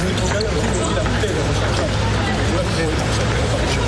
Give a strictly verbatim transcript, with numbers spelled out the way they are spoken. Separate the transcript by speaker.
Speaker 1: 你投票的时候，我记得对着我想象，我要给我掌声，我感觉。